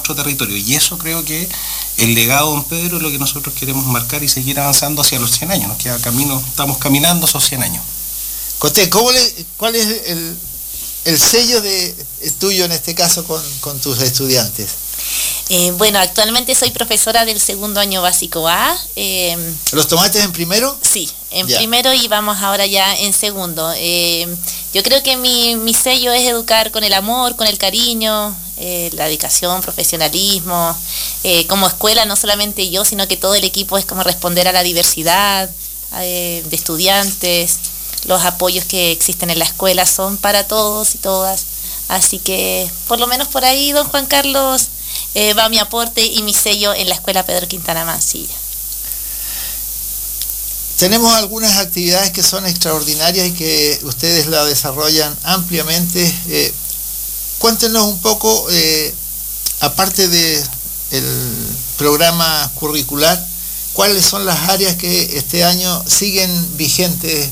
nuestro territorio. Y eso creo que el legado de don Pedro es lo que nosotros queremos marcar y seguir avanzando hacia los 100 años. Nos queda camino, estamos caminando esos 100 años. Coté, ¿cuál es el sello tuyo en este caso con tus estudiantes? Bueno, actualmente soy profesora del segundo año básico A. ¿Los tomaste en primero? Sí, en primero y vamos ahora ya en segundo. Yo creo que mi sello es educar con el amor, con el cariño, la dedicación, profesionalismo. Como escuela, no solamente yo, sino que todo el equipo es como responder a la diversidad de estudiantes. Los apoyos que existen en la escuela son para todos y todas. Así que, por lo menos por ahí, don Juan Carlos, va mi aporte y mi sello en la Escuela Pedro Quintana Mansilla. Tenemos algunas actividades que son extraordinarias y que ustedes la desarrollan ampliamente. Cuéntenos un poco, aparte del programa curricular, cuáles son las áreas que este año siguen vigentes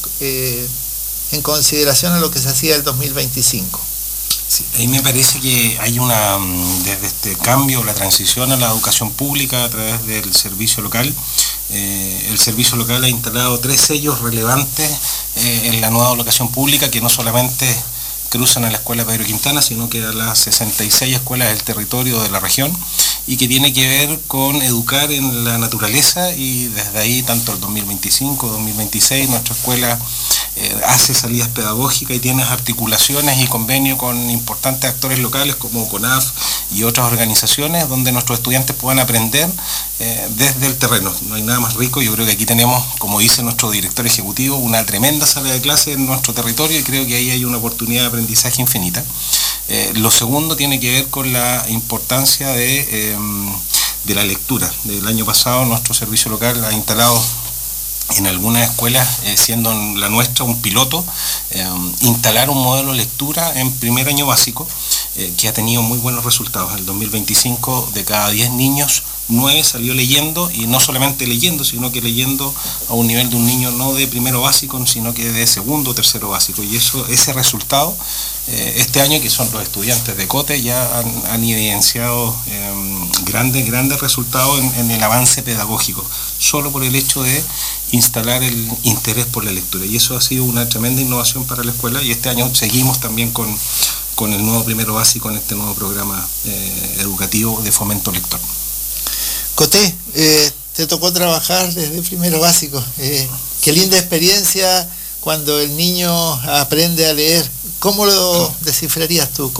en consideración a lo que se hacía el 2025. Sí, ahí me parece que hay desde este cambio, la transición a la educación pública a través del servicio local. El servicio local ha instalado 3 sellos relevantes en la nueva educación pública, que no solamente cruzan a la Escuela Pedro Quintana, sino que a las 66 escuelas del territorio de la región, y que tiene que ver con educar en la naturaleza, y desde ahí, tanto el 2025, 2026, nuestra escuela hace salidas pedagógicas y tiene articulaciones y convenios con importantes actores locales como CONAF y otras organizaciones, donde nuestros estudiantes puedan aprender desde el terreno. No hay nada más rico. Yo creo que aquí tenemos, como dice nuestro director ejecutivo, una tremenda sala de clase en nuestro territorio, y creo que ahí hay una oportunidad de aprendizaje infinita. Lo segundo tiene que ver con la importancia de la lectura. Del año pasado nuestro servicio local ha instalado en algunas escuelas, siendo la nuestra un piloto, instalar un modelo de lectura en primer año básico, que ha tenido muy buenos resultados. En el 2025, de cada 10 niños, 9 salió leyendo, y no solamente leyendo, sino que leyendo a un nivel de un niño no de primero básico, sino que de segundo o tercero básico. Y ese resultado, este año, que son los estudiantes de COTE, ya han evidenciado grandes resultados en el avance pedagógico, solo por el hecho de instalar el interés por la lectura. Y eso ha sido una tremenda innovación para la escuela, y este año seguimos también con el nuevo primero básico en este nuevo programa educativo de fomento lector. Coté, te tocó trabajar desde primero básico. Qué linda experiencia cuando el niño aprende a leer. ¿Cómo lo descifrarías tú?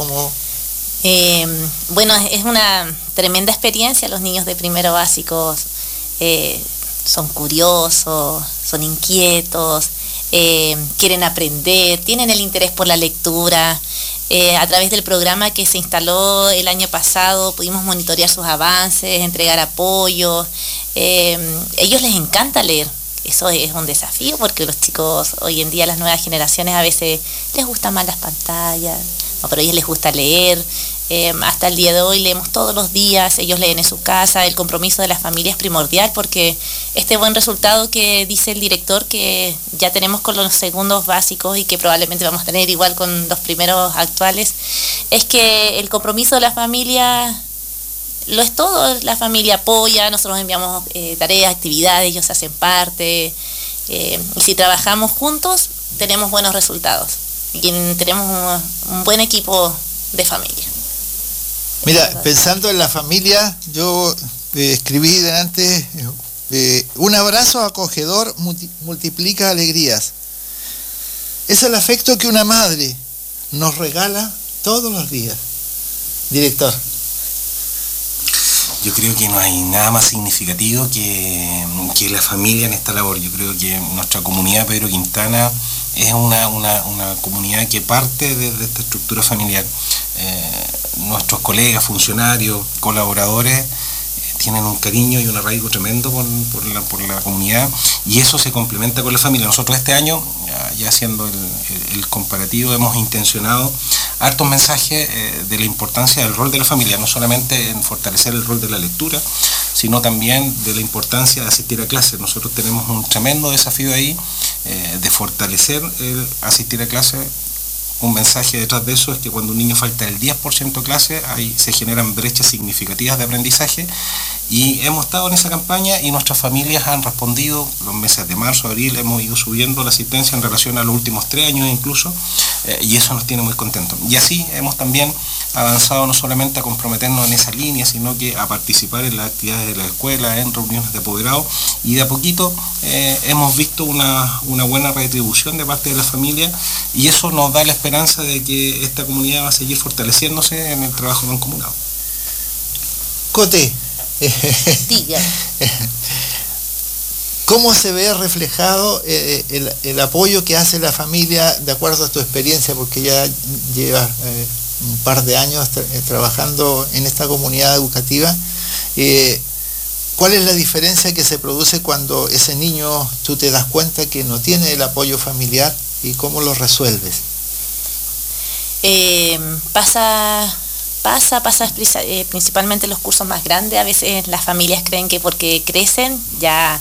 Bueno, es una tremenda experiencia. Los niños de primero básico son curiosos, son inquietos, quieren aprender, tienen el interés por la lectura. A través del programa que se instaló el año pasado pudimos monitorear sus avances, entregar apoyo. Ellos les encanta leer. Eso es un desafío, porque los chicos hoy en día, las nuevas generaciones, a veces les gustan más las pantallas, pero a ellos les gusta leer. Hasta el día de hoy leemos todos los días, ellos leen en su casa. El compromiso de la familia es primordial, porque este buen resultado que dice el director que ya tenemos con los segundos básicos, y que probablemente vamos a tener igual con los primeros actuales, es que el compromiso de la familia lo es todo. La familia apoya, nosotros enviamos tareas, actividades, ellos hacen parte, y si trabajamos juntos tenemos buenos resultados, y tenemos un buen equipo de familia. Mira, pensando en la familia, yo escribí delante, un abrazo acogedor multiplica alegrías. Es el afecto que una madre nos regala todos los días. Director. Yo creo que no hay nada más significativo que la familia en esta labor. Yo creo que nuestra comunidad Pedro Quintana es una comunidad que parte desde esta estructura familiar. Nuestros colegas, funcionarios, colaboradores tienen un cariño y un arraigo tremendo por la comunidad, y eso se complementa con la familia. Nosotros este año, ya haciendo el comparativo, hemos intencionado hartos mensajes de la importancia del rol de la familia, no solamente en fortalecer el rol de la lectura, sino también de la importancia de asistir a clases. Nosotros tenemos un tremendo desafío ahí, de fortalecer el asistir a clases un mensaje detrás de eso es que cuando un niño falta el 10% de clase, ahí se generan brechas significativas de aprendizaje, y hemos estado en esa campaña y nuestras familias han respondido. Los meses de marzo, abril hemos ido subiendo la asistencia en relación a los últimos 3 años incluso, y eso nos tiene muy contentos. Y así hemos también avanzado no solamente a comprometernos en esa línea, sino que a participar en las actividades de la escuela, en reuniones de apoderados, y de a poquito hemos visto una buena retribución de parte de la familia, y eso nos da la esperanza de que esta comunidad va a seguir fortaleciéndose en el trabajo mancomunado. Cote, Diga. ¿cómo se ve reflejado el apoyo que hace la familia de acuerdo a tu experiencia? Porque ya llevas un par de años trabajando en esta comunidad educativa. ¿Cuál es la diferencia que se produce cuando ese niño tú te das cuenta que no tiene el apoyo familiar, y cómo lo resuelves? Pasa principalmente en los cursos más grandes. A veces las familias creen que porque crecen ya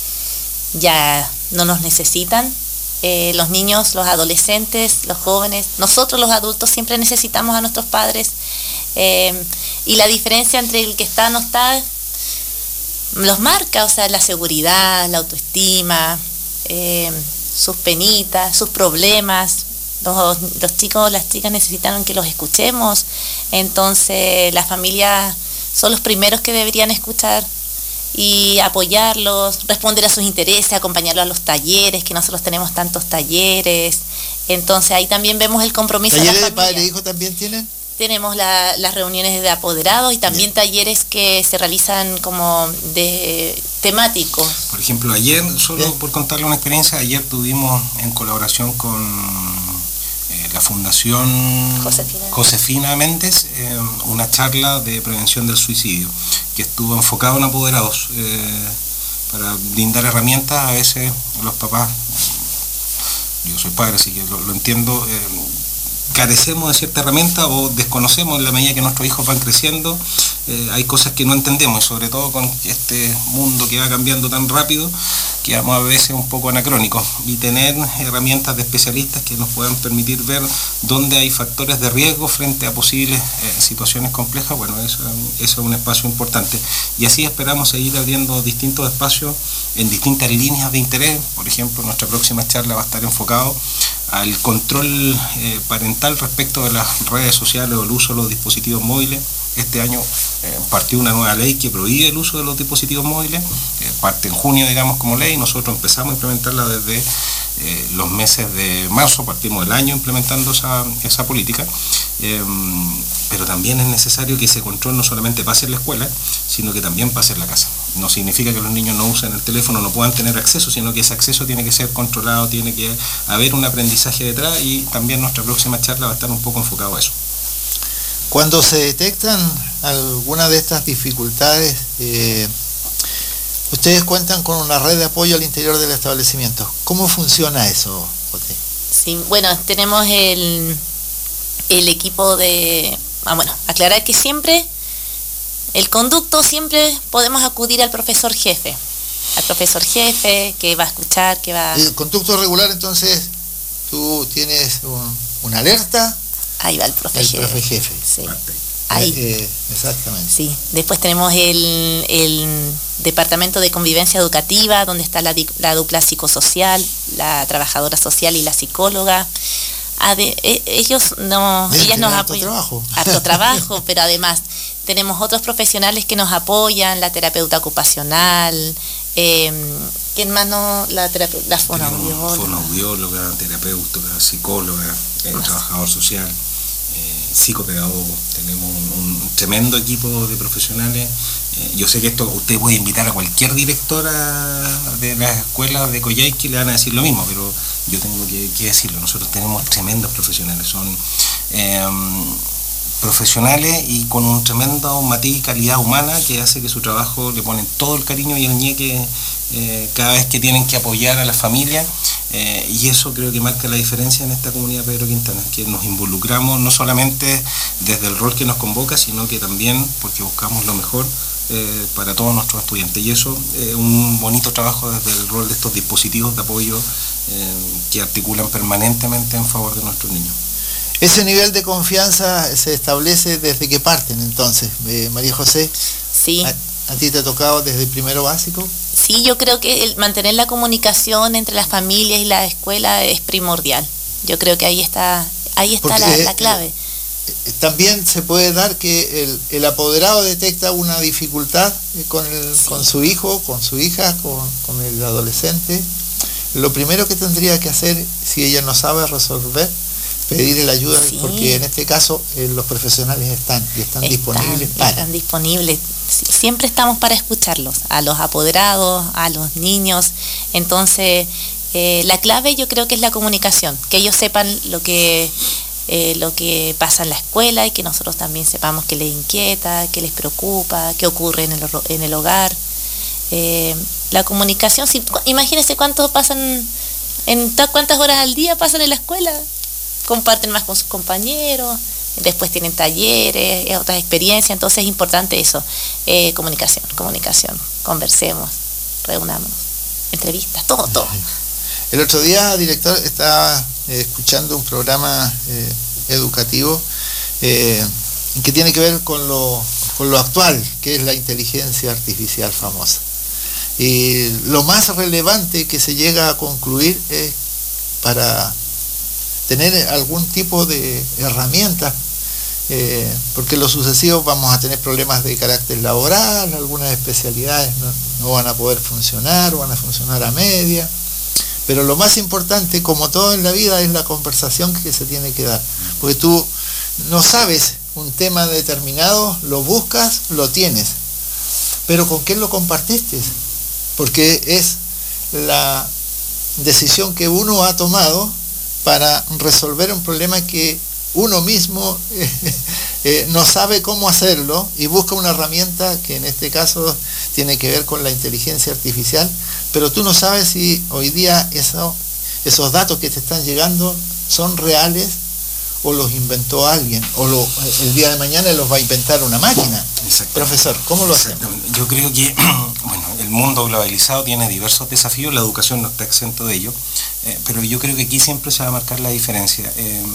no nos necesitan. Los niños, los adolescentes, los jóvenes, nosotros los adultos siempre necesitamos a nuestros padres, y la diferencia entre el que está o no está los marca, o sea, la seguridad, la autoestima, sus penitas, sus problemas. Los chicos, las chicas necesitan que los escuchemos, entonces las familias son los primeros que deberían escuchar y apoyarlos, responder a sus intereses, acompañarlos a los talleres, que nosotros tenemos tantos talleres. Entonces ahí también vemos el compromiso de la familia. ¿Talleres de padre e hijo también tienen? Tenemos las reuniones de apoderados y también talleres que se realizan como de temáticos. Por ejemplo, ayer, solo por contarle una experiencia, ayer tuvimos en colaboración con la Fundación Josefina Méndez una charla de prevención del suicidio, que estuvo enfocado en apoderados, para brindar herramientas. A veces los papás, yo soy padre así que lo entiendo, carecemos de cierta herramienta o desconocemos en la medida que nuestros hijos van creciendo. Hay cosas que no entendemos, y sobre todo con este mundo que va cambiando tan rápido, quedamos a veces un poco anacrónicos, y tener herramientas de especialistas que nos puedan permitir ver dónde hay factores de riesgo frente a posibles situaciones complejas, bueno, eso es un espacio importante, y así esperamos seguir abriendo distintos espacios en distintas líneas de interés. Por ejemplo, nuestra próxima charla va a estar enfocado al control parental respecto de las redes sociales o el uso de los dispositivos móviles. Este año partió una nueva ley que prohíbe el uso de los dispositivos móviles, parte en junio, digamos, como ley. Nosotros empezamos a implementarla desde los meses de marzo, partimos del año implementando esa política, pero también es necesario que ese control no solamente pase en la escuela, sino que también pase en la casa. No significa que los niños no usen el teléfono, no puedan tener acceso, sino que ese acceso tiene que ser controlado, tiene que haber un aprendizaje detrás, y también nuestra próxima charla va a estar un poco enfocado a eso. Cuando se detectan alguna de estas dificultades, ustedes cuentan con una red de apoyo al interior del establecimiento. ¿Cómo funciona eso, Jote? Sí, bueno, tenemos el equipo de... aclarar que siempre, el conducto, siempre podemos acudir al profesor jefe que va a escuchar, que va... El conducto regular, entonces, tú tienes una alerta. Ahí va el profe jefe. Sí. Ahí. Exactamente. Sí. Después tenemos el departamento de convivencia educativa, donde está la dupla psicosocial, la trabajadora social y la psicóloga. Ellas nos apoyan. Harto trabajo, pero además tenemos otros profesionales que nos apoyan, la terapeuta ocupacional, ¿quién más no? La fonoaudióloga, terapeuta, psicóloga, trabajador social, psicopedagogo. Tenemos un tremendo equipo de profesionales. Yo sé que esto usted puede invitar a cualquier directora de las escuelas de Coyhaique y le van a decir lo mismo, pero yo tengo que decirlo. Nosotros tenemos tremendos profesionales, son profesionales y con un tremendo matiz y calidad humana que hace que su trabajo le ponen todo el cariño y el ñeque cada vez que tienen que apoyar a la familia, y eso creo que marca la diferencia en esta comunidad Pedro Quintana, que nos involucramos no solamente desde el rol que nos convoca, sino que también porque buscamos lo mejor para todos nuestros estudiantes, y eso es un bonito trabajo desde el rol de estos dispositivos de apoyo que articulan permanentemente en favor de nuestros niños. Ese nivel de confianza se establece desde que parten, entonces, María José. Sí. ¿A ti te ha tocado desde el primero básico? Sí, yo creo que el mantener la comunicación entre las familias y la escuela es primordial. Yo creo que ahí está la clave. También se puede dar que el apoderado detecta una dificultad con su hijo, con su hija, con el adolescente. Lo primero que tendría que hacer, si ella no sabe resolver, pedirle la ayuda, porque en este caso los profesionales están disponibles para. Están disponibles. Siempre estamos para escucharlos, a los apoderados, a los niños. Entonces, la clave yo creo que es la comunicación, que ellos sepan lo que pasa en la escuela y que nosotros también sepamos qué les inquieta, qué les preocupa, qué ocurre en el hogar. La comunicación, imagínense cuántas horas al día pasan en la escuela, comparten más con sus compañeros, después tienen talleres, otras experiencias, entonces es importante eso, comunicación, conversemos, reunamos, entrevistas, todo. El otro día, director, estaba escuchando un programa educativo que tiene que ver con lo actual, que es la inteligencia artificial famosa. Y lo más relevante que se llega a concluir es para tener algún tipo de herramientas, porque en lo sucesivo vamos a tener problemas de carácter laboral, algunas especialidades no van a poder funcionar o van a funcionar a media, pero lo más importante, como todo en la vida, es la conversación que se tiene que dar, porque tú no sabes un tema determinado, lo buscas, lo tienes, pero ¿con quién lo compartiste? Porque es la decisión que uno ha tomado para resolver un problema que uno mismo no sabe cómo hacerlo y busca una herramienta que en este caso tiene que ver con la inteligencia artificial, pero tú no sabes si hoy día esos datos que te están llegando son reales o los inventó alguien, o el día de mañana los va a inventar una máquina. Profesor, ¿cómo lo hacemos? Yo creo que el mundo globalizado tiene diversos desafíos, la educación no está exento de ello, pero yo creo que aquí siempre se va a marcar la diferencia.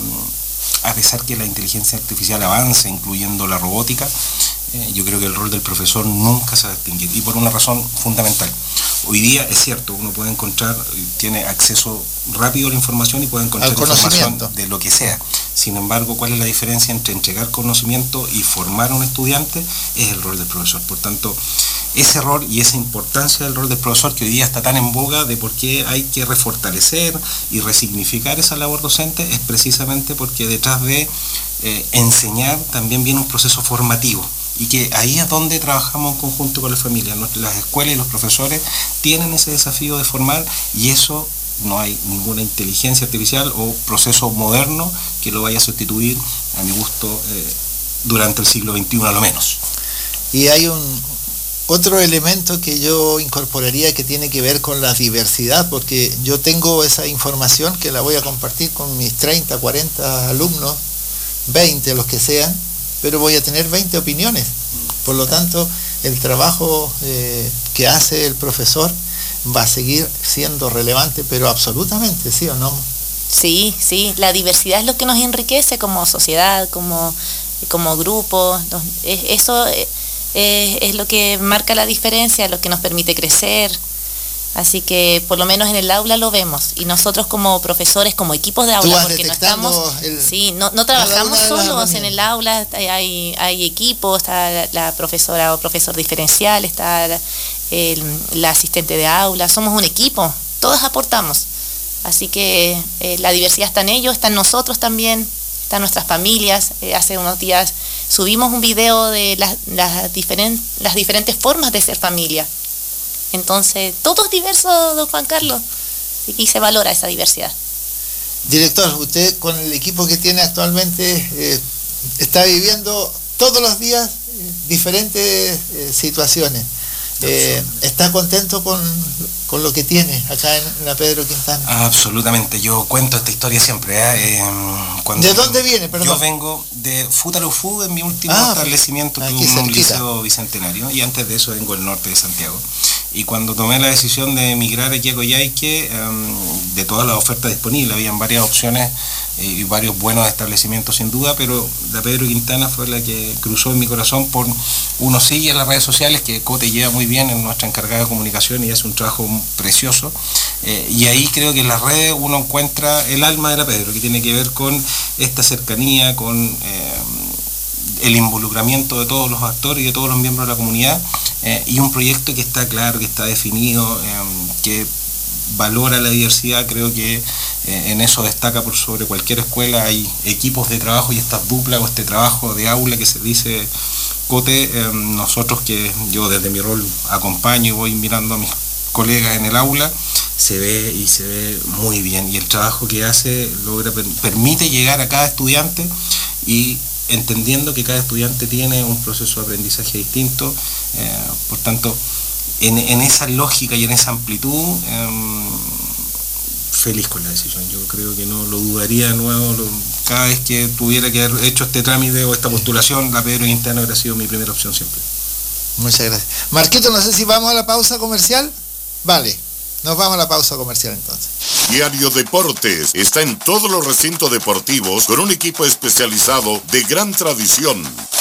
A pesar que la inteligencia artificial avance, incluyendo la robótica, yo creo que el rol del profesor nunca se va a extinguir, y por una razón fundamental. Hoy día es cierto, uno puede encontrar, tiene acceso rápido a la información y puede encontrar información de lo que sea. Sin embargo, ¿cuál es la diferencia entre entregar conocimiento y formar a un estudiante? Es el rol del profesor. Por tanto, ese rol y esa importancia del rol del profesor, que hoy día está tan en boga de por qué hay que refortalecer y resignificar esa labor docente, es precisamente porque detrás de enseñar también viene un proceso formativo. Y que ahí es donde trabajamos en conjunto con las familias. Las escuelas y los profesores tienen ese desafío de formar, y eso no hay ninguna inteligencia artificial o proceso moderno que lo vaya a sustituir, a mi gusto, durante el siglo XXI a lo menos. Y hay otro elemento que yo incorporaría que tiene que ver con la diversidad, porque yo tengo esa información que la voy a compartir con mis 30, 40 alumnos, 20, los que sean, pero voy a tener 20 opiniones. Por lo tanto, el trabajo que hace el profesor va a seguir siendo relevante, pero absolutamente, ¿sí o no? Sí, la diversidad es lo que nos enriquece como sociedad, como grupo. Eso es lo que marca la diferencia, lo que nos permite crecer. Así que por lo menos en el aula lo vemos, y nosotros como profesores, como equipos de aula, porque no estamos, no trabajamos solos en el aula, hay equipos, está la profesora o profesor diferencial, está la asistente de aula, somos un equipo, todos aportamos. Así que la diversidad está en ellos, está en nosotros también, está en nuestras familias. Hace unos días subimos un video de las diferentes formas de ser familia. Entonces, todo es diverso, don Juan Carlos, y se valora esa diversidad. Director, usted con el equipo que tiene actualmente está viviendo todos los días diferentes situaciones. ¿Está contento con lo que tiene acá en la Pedro Quintana? Absolutamente, yo cuento esta historia siempre. ¿De dónde viene? Perdón. Yo vengo de Futarufú, en mi último establecimiento, que es un liceo bicentenario, y antes de eso vengo del norte de Santiago. Y cuando tomé la decisión de emigrar aquí a Coyhaique, de todas las ofertas disponibles, habían varias opciones y varios buenos establecimientos sin duda, pero la Pedro Quintana fue la que cruzó en mi corazón. Por uno sigue en las redes sociales, que Cote lleva muy bien, en nuestra encargada de comunicación, y hace un trabajo precioso, y ahí creo que en las redes uno encuentra el alma de la Pedro, que tiene que ver con esta cercanía, con el involucramiento de todos los actores y de todos los miembros de la comunidad, y un proyecto que está claro, que está definido, que valora la diversidad. Creo que en eso destaca por sobre cualquier escuela. Hay equipos de trabajo y estas duplas o este trabajo de aula que se dice Cote, nosotros, que yo desde mi rol acompaño y voy mirando a mis colegas en el aula, se ve muy bien, y el trabajo que hace permite llegar a cada estudiante, y entendiendo que cada estudiante tiene un proceso de aprendizaje distinto. Por tanto, en esa lógica y en esa amplitud, feliz con la decisión. Yo creo que no lo dudaría de nuevo. Cada vez que tuviera que haber hecho este trámite o esta postulación, la Pedro Quintana hubiera sido mi primera opción siempre. Muchas gracias. Marquito, no sé si vamos a la pausa comercial. Vale, nos vamos a la pausa comercial entonces. Diario Deportes está en todos los recintos deportivos con un equipo especializado de gran tradición.